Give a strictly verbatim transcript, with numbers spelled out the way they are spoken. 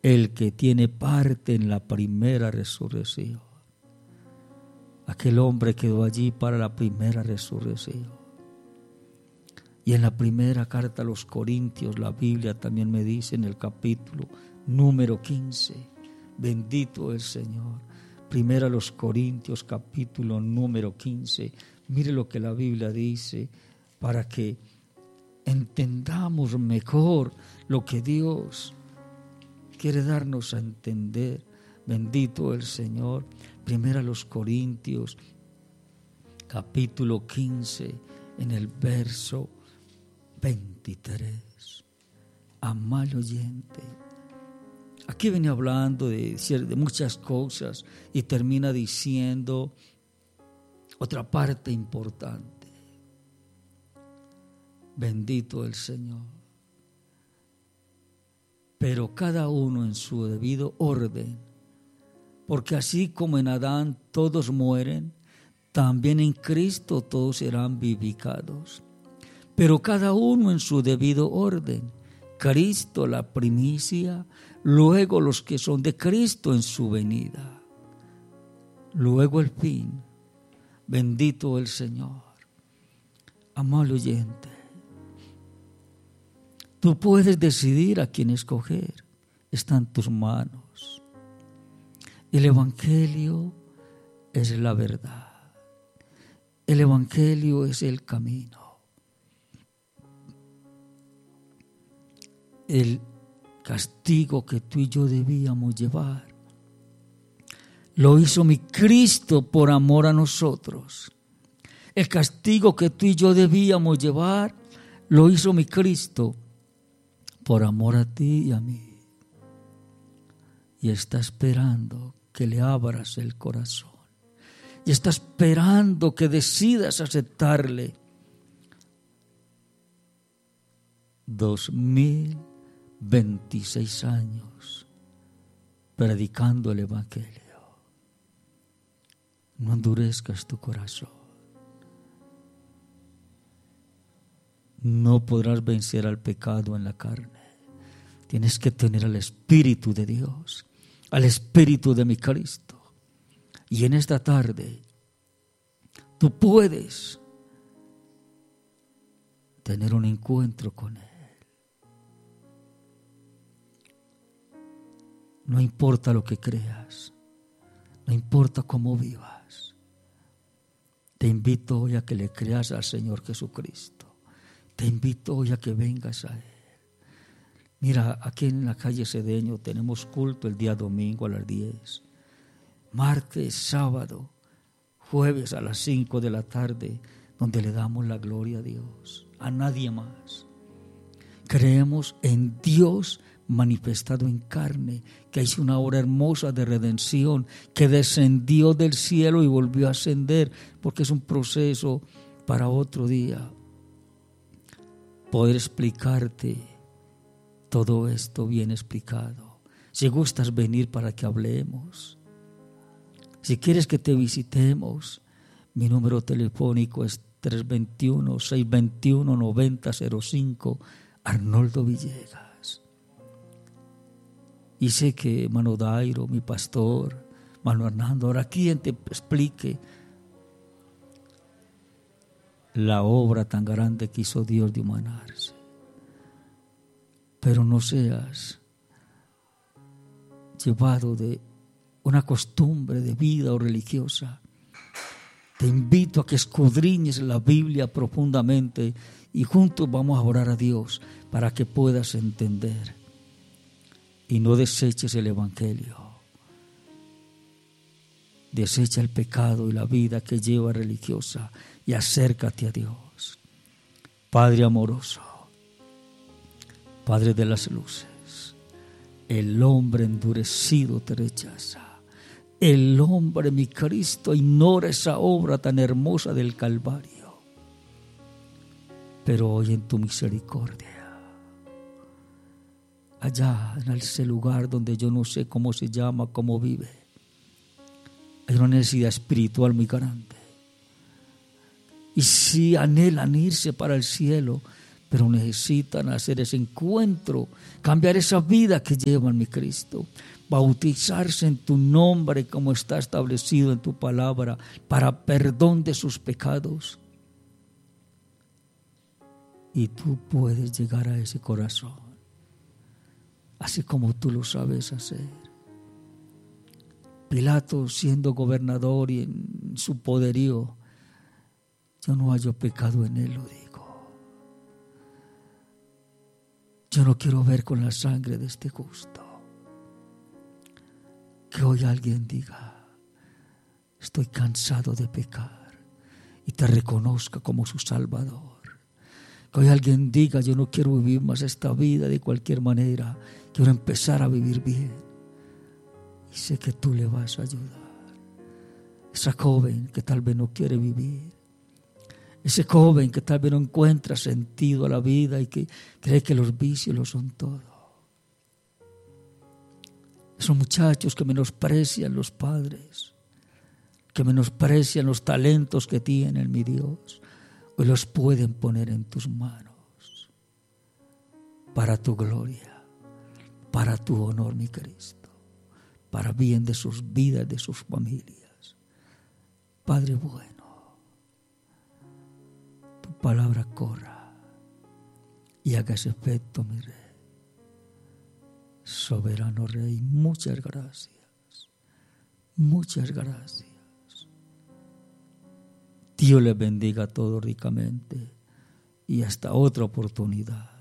el que tiene parte en la primera resurrección. Aquel hombre quedó allí para la primera resurrección. Y en la primera carta a los Corintios, la Biblia también me dice en el capítulo número quince, bendito el Señor. Primera a los Corintios, capítulo número quince. Mire lo que la Biblia dice para que entendamos mejor lo que Dios quiere darnos a entender. Bendito el Señor. Primera a los Corintios, capítulo quince, en el verso veintitrés. Amado oyente, aquí viene hablando de, de muchas cosas y termina diciendo otra parte importante. Bendito el Señor. Pero cada uno en su debido orden, porque así como en Adán todos mueren, también en Cristo todos serán vivificados. Pero cada uno en su debido orden. Cristo la primicia, luego los que son de Cristo en su venida, luego el fin. Bendito el Señor. Amado oyente, tú puedes decidir a quién escoger. Está en tus manos. El Evangelio es la verdad. El Evangelio es el camino. El castigo que tú y yo debíamos llevar lo hizo mi Cristo por amor a nosotros. El castigo que tú y yo debíamos llevar lo hizo mi Cristo por amor a ti y a mí. Y está esperando que le abras el corazón. Y está esperando que decidas aceptarle. Dos mil veintiséis años predicando el Evangelio. No endurezcas tu corazón. No podrás vencer al pecado en la carne. Tienes que tener al Espíritu de Dios, al Espíritu de mi Cristo. Y en esta tarde tú puedes tener un encuentro con Él. No importa lo que creas, no importa cómo vivas. Te invito hoy a que le creas al Señor Jesucristo. Te invito hoy a que vengas a Él. Mira, aquí en la calle Cedeño tenemos culto el día domingo a las diez. Martes, sábado, jueves a las cinco de la tarde, donde le damos la gloria a Dios, a nadie más. Creemos en Dios manifestado en carne, que hizo una obra hermosa de redención, que descendió del cielo y volvió a ascender, porque es un proceso para otro día. Poder explicarte todo esto bien explicado. Si gustas venir para que hablemos, si quieres que te visitemos, mi número telefónico es tres dos uno, seis dos uno, nueve cero cero cinco, Arnoldo Villegas. Y sé que hermano Dairo, mi pastor, hermano Hernando, ahora quien te explique la obra tan grande que hizo Dios de humanarse. Pero no seas llevado de una costumbre de vida o religiosa. Te invito a que escudriñes la Biblia profundamente y juntos vamos a orar a Dios para que puedas entender y no deseches el Evangelio. Desecha el pecado y la vida que lleva religiosa y acércate a Dios. Padre amoroso, Padre de las luces, el hombre endurecido te rechaza. El hombre, mi Cristo, ignora esa obra tan hermosa del Calvario. Pero hoy en tu misericordia, allá en ese lugar donde yo no sé cómo se llama, cómo vive, hay una necesidad espiritual muy grande. Y si anhelan irse para el cielo, pero necesitan hacer ese encuentro, cambiar esa vida que llevan, mi Cristo, bautizarse en tu nombre como está establecido en tu palabra para perdón de sus pecados. Y tú puedes llegar a ese corazón, así como tú lo sabes hacer. Pilato, siendo gobernador y en su poderío, yo no hallo pecado en él, lo digo. Yo no quiero ver con la sangre de este justo. Que hoy alguien diga: estoy cansado de pecar, y te reconozca como su Salvador. Que hoy alguien diga: yo no quiero vivir más esta vida de cualquier manera, quiero empezar a vivir bien. Y sé que tú le vas a ayudar. Esa joven que tal vez no quiere vivir, ese joven que tal vez no encuentra sentido a la vida y que cree que los vicios lo son todo. Esos muchachos que menosprecian los padres, que menosprecian los talentos que tienen, mi Dios, hoy los pueden poner en tus manos para tu gloria, para tu honor, mi Cristo, para bien de sus vidas, de sus familias. Padre bueno, tu palabra corra y haga ese efecto, mi Rey. Soberano Rey, muchas gracias, muchas gracias. Dios les bendiga a todos ricamente y hasta otra oportunidad.